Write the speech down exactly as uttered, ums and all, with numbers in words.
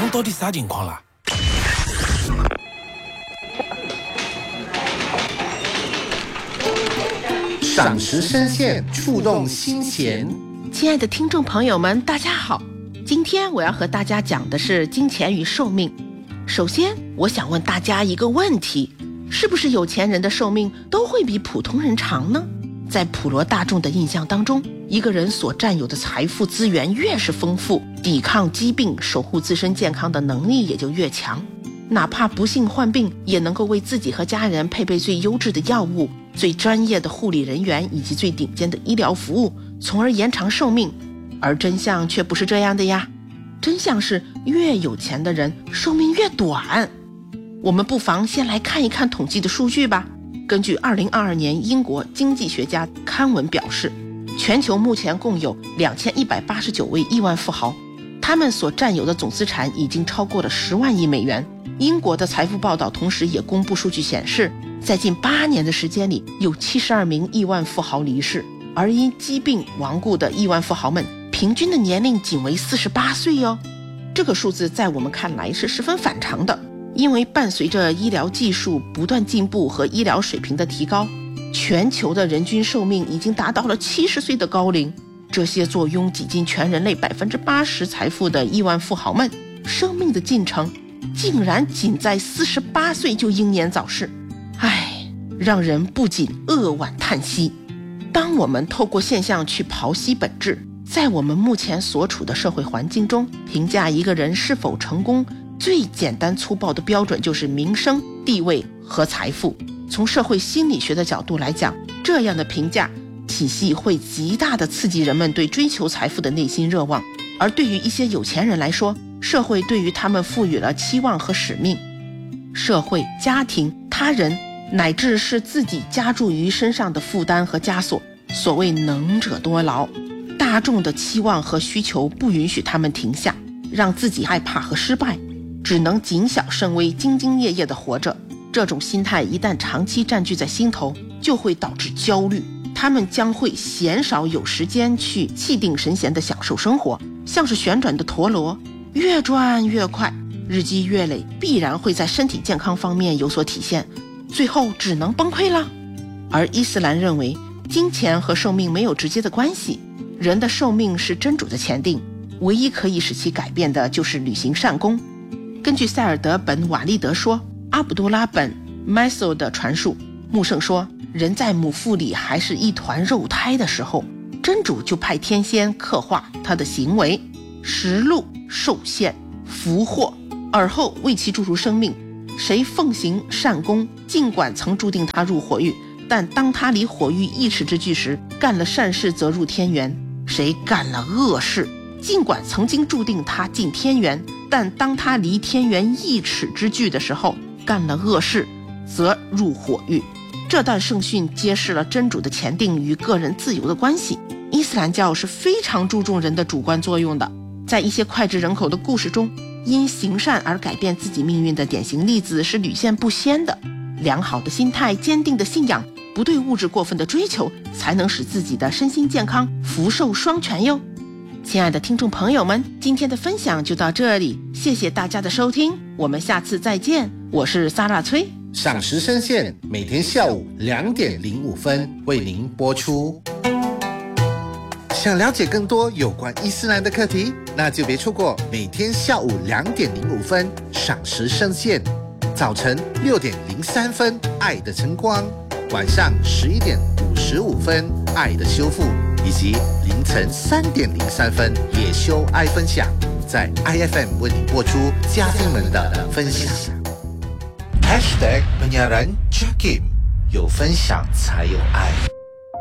侬到底啥情况啦？ 赏识深陷，触动心弦。 亲爱的听众朋友们，大家好，今天我要和大家讲的是金钱与寿命。首先，我想问大家一个问题，是不是有钱人的寿命都会比普通人长呢？在普罗大众的印象当中，一个人所占有的财富资源越是丰富，抵抗疾病、守护自身健康的能力也就越强。哪怕不幸患病，也能够为自己和家人配备最优质的药物、最专业的护理人员以及最顶尖的医疗服务，从而延长寿命。而真相却不是这样的呀，真相是越有钱的人寿命越短。我们不妨先来看一看统计的数据吧。根据二零二二年英国经济学家刊文表示，全球目前共有两千一百八十九位亿万富豪，他们所占有的总资产已经超过了十万亿美元。英国的财富报道同时也公布数据显示，在近八年的时间里，有七十二名亿万富豪离世，而因疾病亡故的亿万富豪们平均的年龄仅为四十八岁哦。这个数字在我们看来是十分反常的，因为伴随着医疗技术不断进步和医疗水平的提高，全球的人均寿命已经达到了七十岁的高龄。这些坐拥几近全人类百分之八十财富的亿万富豪们，生命的进程竟然仅在四十八岁就英年早逝，唉，让人不禁扼腕叹息。当我们透过现象去剖析本质，在我们目前所处的社会环境中，评价一个人是否成功，最简单粗暴的标准就是名声、地位和财富。从社会心理学的角度来讲，这样的评价体系会极大地刺激人们对追求财富的内心热望。而对于一些有钱人来说，社会对于他们赋予了期望和使命。社会、家庭、他人，乃至是自己加诸于身上的负担和枷锁。所谓能者多劳，大众的期望和需求不允许他们停下，让自己害怕和失败，只能谨小慎微、兢兢业业地活着。这种心态一旦长期占据在心头，就会导致焦虑，他们将会鲜少有时间去气定神闲地享受生活，像是旋转的陀螺，越转越快，日积月累，必然会在身体健康方面有所体现，最后只能崩溃了。而伊斯兰认为，金钱和寿命没有直接的关系，人的寿命是真主的前定，唯一可以使其改变的就是履行善功。根据塞尔德本瓦利德说，阿卜杜拉本麦索的传述，穆圣说，人在母腹里还是一团肉胎的时候，真主就派天仙刻画他的行为，食禄、受限、福祸，而后为其注入生命。谁奉行善功，尽管曾注定他入火狱，但当他离火狱一尺之距时，干了善事则入天园；谁干了恶事，尽管曾经注定他进天园，但当他离天园一尺之距的时候，干了恶事则入火狱。这段圣训揭示了真主的前定与个人自由的关系。伊斯兰教是非常注重人的主观作用的，在一些脍炙人口的故事中，因行善而改变自己命运的典型例子是屡见不鲜的。良好的心态、坚定的信仰、不对物质过分的追求，才能使自己的身心健康福寿双全哟。亲爱的听众朋友们，今天的分享就到这里，谢谢大家的收听，我们下次再见。我是萨拉崔。 赏识深陷，每天下午两点零五分为您播出。想了解更多有关伊斯兰的课题，那就别错过每天下午两点零五分赏识深陷，早晨六点零三分爱的晨光，晚上十一点五十五分爱的修复，以及凌晨三点零三分野修爱分享，在 I F M 为你播出嘉宾们的分享。Hashtag penyiaran Jakim， 有分享才有爱。